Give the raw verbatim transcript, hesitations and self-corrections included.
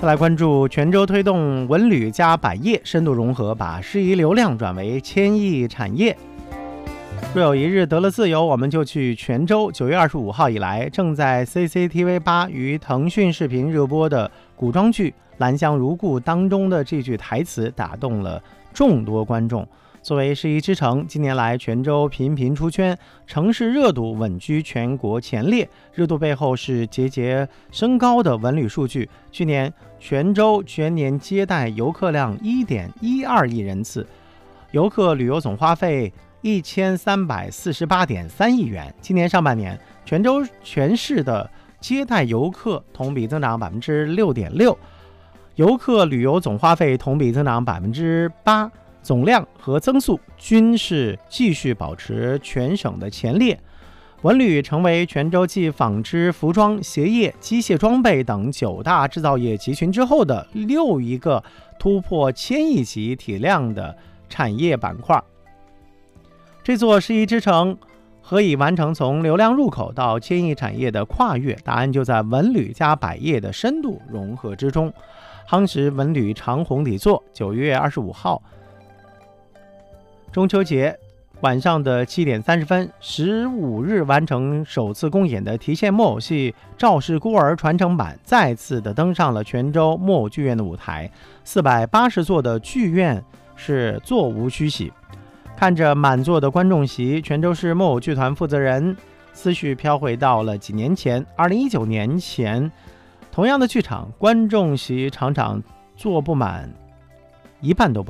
再来关注泉州推动文旅加百业深度融合，把适宜流量转为千亿产业。若有一日得了自由，我们就去泉州。九月二十五号以来，正在 C C T V 八与腾讯视频热播的古装剧《兰香如故》当中的这句台词打动了众多观众。作为适宜之城，近年来泉州频频出圈，城市热度稳居全国前列。热度背后是节节升高的文旅数据。去年泉州全年接待游客量 一点一二亿人次，游客旅游总花费一千三百四十八点三亿元。今年上半年，泉州全市的接待游客同比增长 百分之六点六， 游客旅游总花费同比增长 百分之八，总量和增速均是继续保持全省的前列。文旅成为泉州继纺织、服装、鞋业、机械装备等九大制造业集群之后的又一个突破千亿级体量的产业板块。这座适宜之城何以完成从流量入口到千亿产业的跨越？答案就在文旅加百业的深度融合之中。夯实文旅长虹底座。九月二十五号中秋节晚上的七点三十分，十五日完成首次公演的提线木偶戏《赵氏孤儿》传承版再次的登上了泉州木偶剧院的舞台。四百八十座的剧院是座无虚席，看着满座的观众席，泉州市木偶剧团负责人思绪飘回到了几年前，二零一九年前，同样的剧场，观众席常常坐不满一半都不